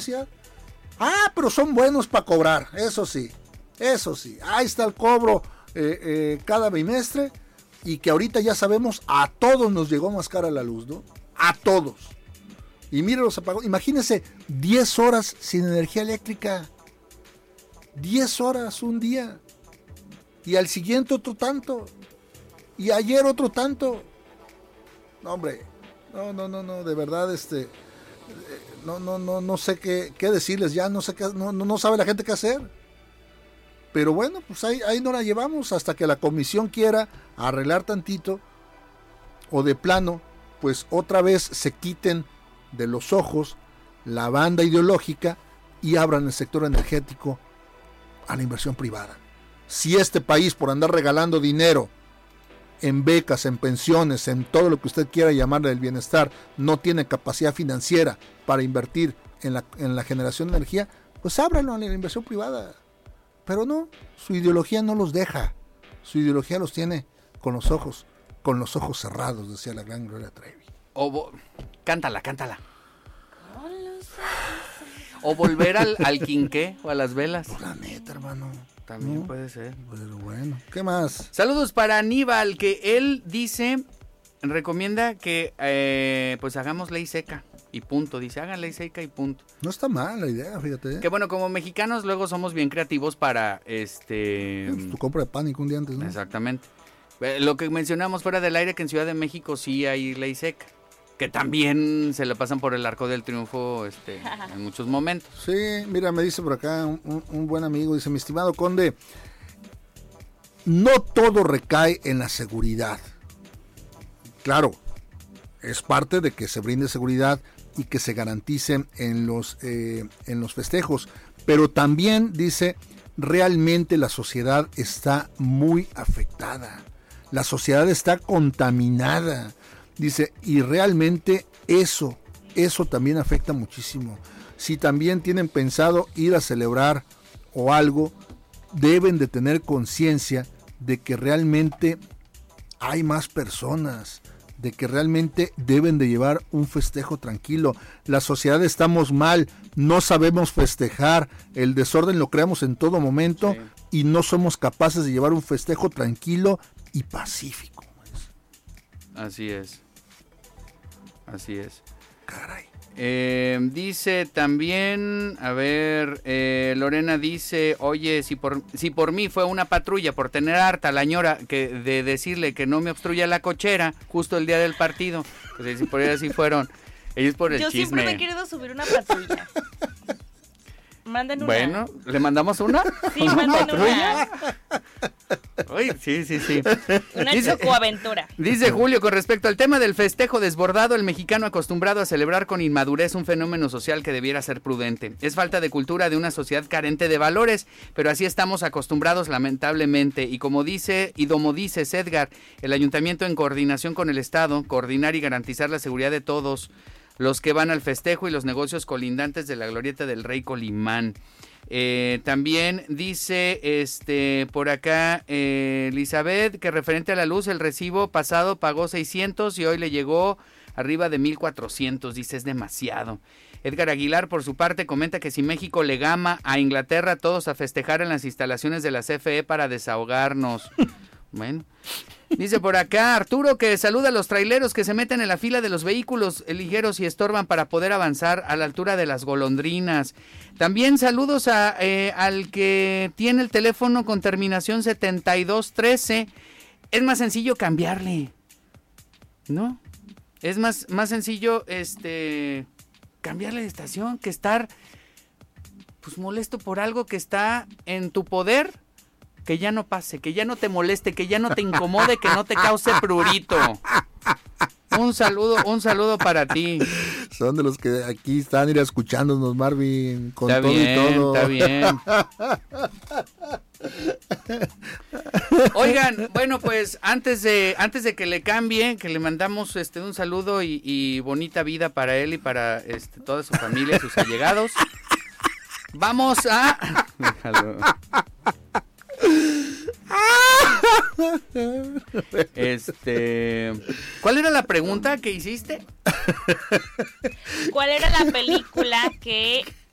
electricidad. Pero son buenos para cobrar, eso sí. Ahí está el cobro cada bimestre, y que ahorita ya sabemos, a todos nos llegó más cara la luz, ¿no? A todos. Y mire los apagones. Imagínense 10 horas sin energía eléctrica. 10 horas un día. Y al siguiente otro tanto. Y ayer otro tanto. No, hombre. No, de verdad, no sé qué decirles ya, no sé qué, no sabe la gente qué hacer. Pero bueno, pues ahí no la llevamos hasta que la comisión quiera arreglar tantito, o de plano, pues otra vez se quiten de los ojos la banda ideológica y abran el sector energético a la inversión privada. Si este país, por andar regalando dinero en becas, en pensiones, en todo lo que usted quiera llamarle del bienestar, no tiene capacidad financiera para invertir en la generación de energía, pues ábralo a la inversión privada. Pero no, su ideología no los deja. Su ideología los tiene con los ojos cerrados, decía la gran Gloria Trevi. Cántala. O volver al quinqué o a las velas. Por la neta, hermano. También no puede ser. Pero bueno, ¿qué más? Saludos para Aníbal, que él recomienda que pues hagamos ley seca y punto. Dice, hagan ley seca y punto. No está mal la idea, fíjate. Que bueno, como mexicanos luego somos bien creativos para tu compra de pánico un día antes, ¿no? Exactamente. Lo que mencionamos fuera del aire, que en Ciudad de México sí hay ley seca, que también se le pasan por el arco del triunfo en muchos momentos. Sí, mira, me dice por acá un buen amigo, dice, mi estimado conde, no todo recae en la seguridad. Claro, es parte de que se brinde seguridad y que se garanticen en los festejos, pero también, dice, realmente la sociedad está muy afectada, la sociedad está contaminada. Dice, y realmente eso también afecta muchísimo. Si también tienen pensado ir a celebrar o algo, deben de tener conciencia de que realmente hay más personas, de que realmente deben de llevar un festejo tranquilo. La sociedad estamos mal, no sabemos festejar, el desorden lo creamos en todo momento, sí, y no somos capaces de llevar un festejo tranquilo y pacífico. Así es. Caray. Dice también, Lorena dice, oye, si por mí fue una patrulla por tener harta la ñora de decirle que no me obstruya la cochera justo el día del partido, pues si por ella sí fueron, ellos por el Yo chisme. Yo siempre me he querido subir una patrulla. Manden una. Bueno, ¿le mandamos una? Sí, manden una. Uy, sí. Una chocoaventura. Dice Julio, con respecto al tema del festejo desbordado, el mexicano acostumbrado a celebrar con inmadurez un fenómeno social que debiera ser prudente. Es falta de cultura de una sociedad carente de valores, pero así estamos acostumbrados lamentablemente. Y como dice Edgar, el ayuntamiento en coordinación con el Estado, coordinar y garantizar la seguridad de todos los que van al festejo y los negocios colindantes de la glorieta del Rey Colimán. También dice por acá Elizabeth que referente a la luz, el recibo pasado pagó 600 y hoy le llegó arriba de 1,400, dice, es demasiado. Edgar Aguilar, por su parte, comenta que si México le gama a Inglaterra, todos a festejar en las instalaciones de la CFE para desahogarnos. Bueno, dice por acá Arturo que saluda a los traileros que se meten en la fila de los vehículos ligeros y estorban para poder avanzar a la altura de las golondrinas. También saludos al que tiene el teléfono con terminación 7213. Es más sencillo cambiarle, ¿no? Es más sencillo cambiarle de estación que estar pues molesto por algo que está en tu poder. Que ya no pase, que ya no te moleste, que ya no te incomode, que no te cause prurito. Un saludo para ti. Son de los que aquí están escuchándonos, Marvin, con está todo bien, y todo. Está bien. Oigan, bueno, pues antes de que le cambie, que le mandamos un saludo y bonita vida para él y para toda su familia, sus allegados. Vamos a... Déjalo. ¿Cuál era la pregunta que hiciste? ¿Cuál era la película que